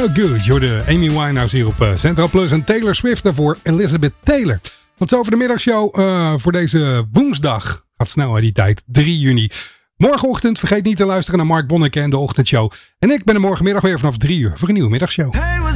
Good. Je hoorde Amy Winehouse hier op Central Plus en Taylor Swift daarvoor Elizabeth Taylor. Tot zover de middagshow voor deze woensdag. Gaat snel hè, die tijd. 3 juni. Morgenochtend vergeet niet te luisteren naar Mark Bonneke en de ochtendshow. En ik ben er morgenmiddag weer vanaf 3 uur voor een nieuwe middagshow. Hey,